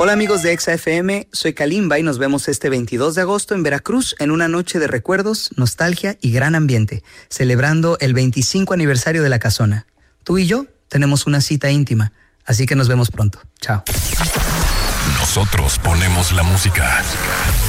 Hola amigos de Exa FM, soy Kalimba y nos vemos este 22 de agosto en Veracruz en una noche de recuerdos, nostalgia y gran ambiente, celebrando el 25 aniversario de La Casona. Tú y yo tenemos una cita íntima, así que nos vemos pronto. Chao. Nosotros ponemos la música.